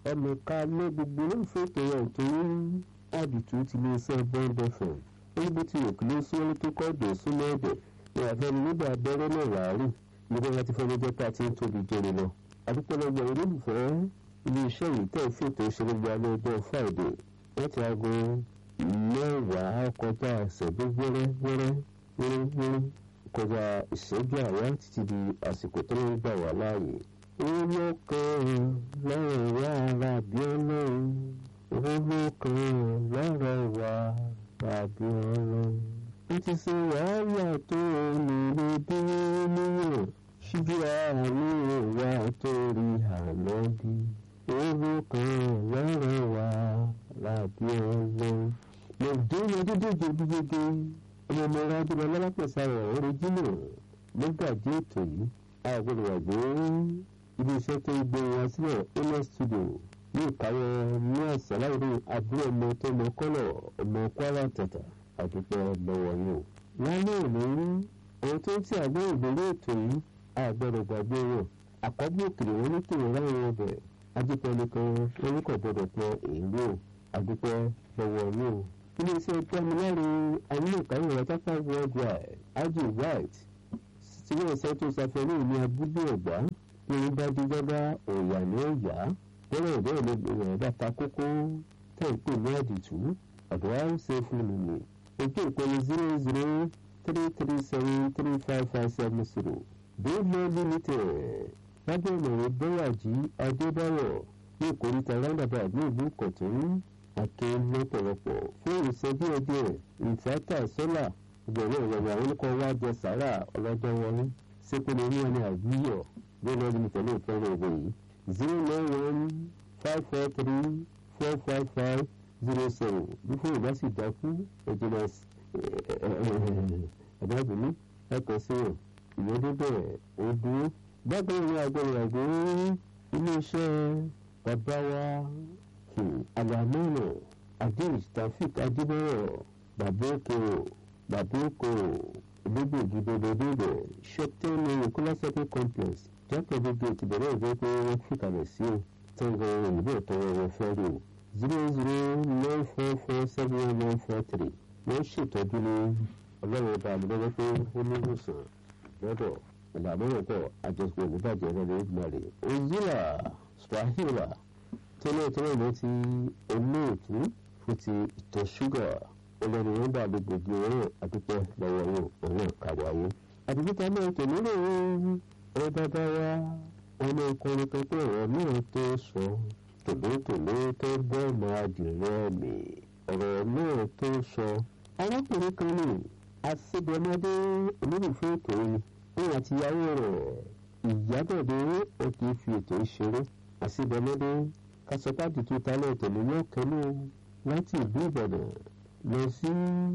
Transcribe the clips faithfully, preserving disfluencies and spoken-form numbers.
ọmọ ká lé gbogbo olóòfẹ́ ètò ẹ̀ tó ń àdìtú ti lè sẹ́ bond fm ó bó ti rò kí ló sún orí tó kọ́ ọ̀dọ̀ súnmọ́ ẹ̀dẹ̀ ní àfẹnu nígbà abẹ́rẹ́ náà láàárín nígbà láti fẹ́ ló jẹ́ pé a ti ń tóbi jẹni lọ. adúpẹ́lẹ́gbẹ̀ olólùfẹ́ iléeṣẹ́ yìí tẹ̀ fètò ìṣeré gba alẹ́ ọjọ́ friday láti aago mẹ́wàá kọjá ìṣẹ́jú wẹ́rẹ́ wẹ́rẹ́ wẹ́rẹ́ wẹ́rẹ́ kọjá ìṣẹ́jú àwa títí di àsìkò tó ń gbà wá láàyè. owó kan lọ́rọ̀ wá ara bí ọlọ́run owó kan lọ́rọ̀ wá ara bí ọlọ́run. ó ti ṣe wàhálà tó nílé dé níyàn ṣíjú àánú wa tó rí àná bí owó kan lọ́rọ̀ wá ara bí ọlọ́run. lòdì lọ́dún gbogbogbò ọmọ ọmọ ọ̀rọ̀ adúlọ lọ́lápẹ̀sà rẹ̀ orí jìnnà nígbàdí ètò yìí àgbẹ̀rẹ̀ àgbẹ̀ iléeṣẹ́ tó ń gbé wọn sílẹ̀ owner studio ní ìkáwọ́ ní ọ̀sán láìrí àbúrò ọmọ tó mọ kọ́lọ̀ ọmọ kwara tẹ̀tà àdúpẹ́ lọ́wọ́ yìí o. lálẹ́ òní ohun tó ń tí àgbẹ̀ ìgbélé ètò yìí àgbẹ̀rẹ̀ gbàgbé wọn àkọ́bí òkèlè wọn ní tòun láwọn ọbẹ̀ adúpẹ́ nìkan orúkọ gbọdọ̀ pọ̀ èyí o àdúpẹ́ lọ́wọ́ yìí o. iléeṣẹ́ gbàmíláre amúlòkáyọ̀ rátápá worldwide aji white tí wọ́n ṣe tó ṣàfẹ́rí ní abúlé ọ̀gbá ní bá di gbọ́dá ọ̀yà ní ọ̀yà bọ́lá ìbéèrè ní ìrìn bàtà kókó tẹ̀pé ní àdìtú ọ̀dọ́ ṣe fún mi ní ojú ìpele zero zero three three seven three five five seven zero bílẹ̀ limited lábẹ́ ìmọ̀ràn bẹ́wàjì adébáyọ̀ ní ìkórìtà roundabout ní ìlú kọ̀tún àti lọ́pọ̀lọpọ̀ fún ìṣe díẹ̀díẹ̀ ìfẹ́tà sọ́là ìgbẹ̀rún ìrọ̀rùn àwọn olùkọ́ wa jẹ sàárà ọlọ́jọ́ wọlé sépele ní ẹni àgbíyọ̀ bẹ́ẹ̀ ní pẹ̀lú ìfẹ́ràn ìwé yìí zero nine one five four three four five five zero seven bí fún ìbá sì dákú ẹ̀jẹ̀ náà ẹ̀dábìlì ẹ̀kọ́ sí ọ̀ ìyẹn bẹ̀rẹ̀ ó dúró. bákan ní agbẹ̀rẹ̀ àgbẹ̀ iléeṣẹ́ bàbá wa àgbàmọ́nà adéj taofik adébọ̀rọ̀ bàbá okòrò bàbá okòrò olóògbé dòdòdòdò shopton nìkúlá shopping complex jákè gbogbo ìtìbẹ̀rẹ̀ ìgbẹ́ pé wọ́n fìkàlẹ̀ sí o tẹ́ngàn òyìnbó ìtọ́wọ́ wọn fẹ́ rí o zero zero nine four four seven one one four three wọ́n ṣètọ́jú ní ọlọ́run ọba àmúlẹ́wọ́ pé ó ní ìwòsàn lọ́dọ̀ ìlànà pọ̀ àjọṣepọ̀ ìmúbàjẹ́ rẹ̀ ní ìgbàlè ozila swahila tẹ́lẹ̀tẹ́lẹ̀ ló ti olóòtú fún ti ìtọ̀ ṣúgà ọlọ́run wọn bá lè gbòógì ọ̀rọ̀ àdúpẹ́ lọ́wọ́ yóò ọ̀rọ̀ kàwáyé. àdúgbò náà tó nílò ọ̀rọ̀ bàbá wa ọmọ ọkùnrin kan pé ọ̀rọ̀ náà tó sọ tòlótòló tó bọ́ ọmọ adìrẹ mi ọ̀rọ̀ náà tó sọ. arákùnrin kan ní àṣebọmọdé olólùfẹ́ ètò yìí òun àti ìyàwó rẹ̀ ìyábọ̀dé ó kì í fi ètò ìṣeré àṣebọmọdé kásọpáàdì tó tálẹ̀ tẹ̀lé yóò kẹ́lú láti ìlú ìbàdàn lọ sí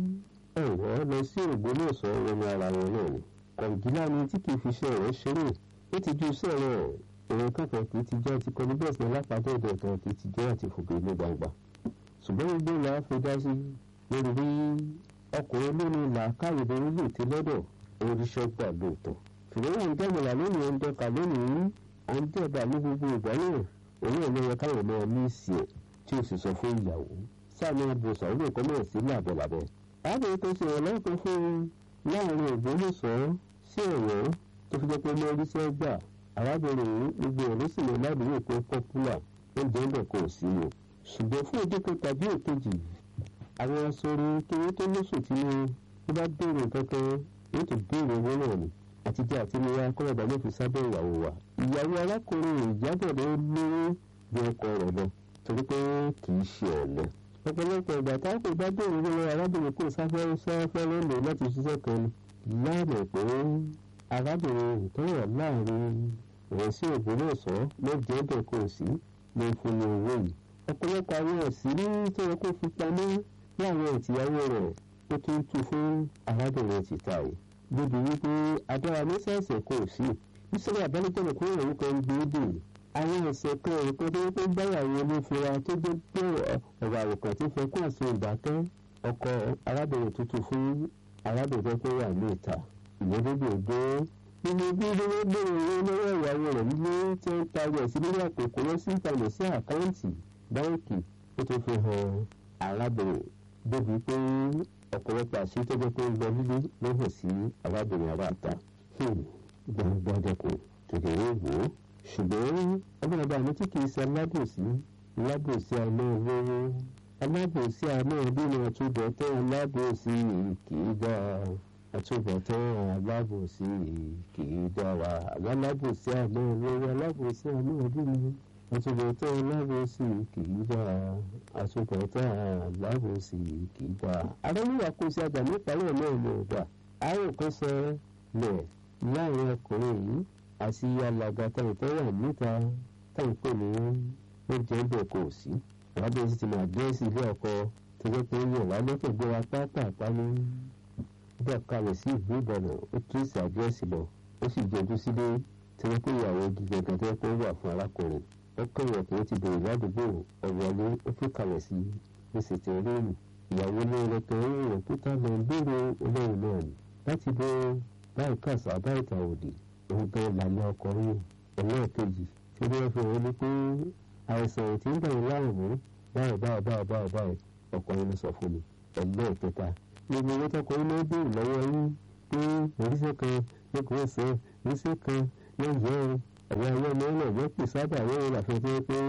ọ̀wọ́ lọ sí ògbómọ̀ṣọ́ wọnú ara wọn náà ni. kọ̀ǹgílá ni tí kì í fi iṣẹ́ rẹ̀ ṣeré ó ti ju iṣẹ́ rẹ̀ ìrìn kankan kì í ti jẹ́ ti kọ́ni bẹ́ẹ̀ sí lápàdé ọ̀dọ̀ kan kì í ti jẹ́ àti fòkè ní gbangba. ṣùgbọ́n gbogbo là á fi dá sí lórí bí ọkùnrin lónìí làákàyè lórí lè ti lọ́dọ̀ oríṣẹ́ gbà lóòótọ́. ṣùgbọ́n wọn ń dẹ́gbẹ̀lá lónìí ń dẹ́ka lónìí à ń dẹ́gbà ní gbogbo ìgbà náà òun náà lọ́wọ́ káwọn ọmọ mi sí ẹ̀ tí o sì sọ fún ìyàwó sáàmì àbòsàn ó lè kọ́ náà sí làbọ̀làbọ̀. arábìnrin tó ṣe ìrànlọ́wọ́ kan fún un láàrin ògbómọ̀ṣọ́ sí ọ̀wọ́ tó fi jẹ́ pé ọmọ oríṣẹ́ gbà arábìnrin yìí gbogbo ẹ̀ ló sì lè ládùúgbò pé pọ́pùlà oúnjẹ ń bẹ̀ kò sí o. ṣùgbọ́n fún ìdíkò tàbí èkejì àwọn aṣọ́rí kéré tó lóṣù tí mo tó bá béèrè kankan yóò tó béèrè owó náà ni àti jẹ́ àti níwá kọ́lọ̀dà ló fi sábẹ́ ìyàwó wa. ìyàwó arákùnrin ìjábọ̀dé lówó bí ọkọ rẹ̀ lọ torí pé kì í ṣe ọ̀lẹ. ọ̀pọ̀lọpọ̀ ìgbà táwọn kò bá béèrè lọ́wọ́ arábìnrin kò sáfẹ́ sáfẹ́ lọ́nà láti ṣiṣẹ́ kan ni láàmú pé arábìnrin ìtọ́wọ̀ láàrin rẹ̀ sí ògbómọ̀ṣọ́ ló jẹ́ bẹ́ẹ̀ kò sí ló ń fún ní owó yìí. ọ̀pọ̀lọpọ̀ àwọn ẹ̀sìrí tó yẹ kó fi pamọ́ láwọn ìtìyàwó rẹ̀ ó tún tú fún arábìnrin tìta yìí. débi wípé adára mẹ́sàẹ̀sẹ̀ kò sí nísìnyí àbálẹ́jọ́nà kó ìròyìn kan gbé dè àwọn ẹ̀sẹ̀ kan ẹ̀kọ́ tó wípé báyàwó onífura tó dé pé ọ̀rọ̀ àwòkàn tó fẹ́ kó àṣẹ ìbátan ọkọ arábìnrin tuntun fún arábìnrin tó wà ní ìta ìyẹn débi ògbó nínú bí wọ́n bẹ̀rẹ̀ owó lọ́wọ́ ìyàwó rẹ̀ nílé tí wọ́n ta rẹ̀ sí nílé àkókò lọ sí ìtàlẹ̀ sí àkáǹtì báńkì ó tó fi hàn arábìnrin débi pé ọ̀pọ̀lọpọ̀ àṣírí tó jẹ́ pé ń lọ nílé ló hàn sí arábìnrin aráàta gbàgbọ́dẹ̀kùn kedere wò ó ṣùgbọ́n ọgbọ́n ọba àmì tí kì í ṣe alábòsí alábòsí àmọ́ olówó alábòsí àmọ́ bímọ àtúbọ̀tán alábòsí kì í dáa àtúbọ̀tán alábòsí kì í dára alábòsí àmọ́ olówó alábòsí àmọ́ bímọ àtúbọ̀tán alábòsí kì í dáa àtúbọ̀tán alábòsí kì í dáa. àdánwò àkóso àgbà nípàlẹ́ náà ló gbà àrùn kan sọ lẹ̀ láàrin ọkùnrin yìí àti alàgbà táwọn tó wà níta táwọn pè ní oúnjẹ ń bẹ̀ kò sí. arábìnrin sì ti máa dẹ́sí ilé ọkọ tó jẹ́ pé yàn lálẹ́ pẹ̀lú apá pàpà ní bá kalẹ̀ sí ìlú ìbàdàn ó tírèsì àdírẹ́sì lọ ó sì jọjú sílé tí wọ́n pè ìyàwó gíga kan tó yẹ kó wà fún arákùnrin ó kọ̀wé pé ó ti bèrè ládùúgbò ọ̀wọ́lé ó fi kalẹ̀ sí gbèsè tí ó léèrè ìyàwó ní ọlọ́tọ̀ ó rò pé ká lọ béèrè olóhùn náà ni láti bọ báyìí kàṣà báyìí ta òdì òun gan lànà ọkùnrin ẹlẹ́ẹ̀kejì tí wọ́n fi hàn ní pé àìsàn tí ń bẹ̀rẹ̀ láàrùn báyìí báyìí báyìí báyìí báyìí ọkùnrin ló sọ fún mi ẹlẹ́ẹ̀kẹta gbogbo owó tọkọ iná béèrè lọ́wọ́ yín pé oríṣẹ́ kan ní kò sàn oríṣẹ́ kan ní yẹ ẹ̀rọ ayé ọmọ náà wọ́n pè sábà wọ́n rà fẹ́ pé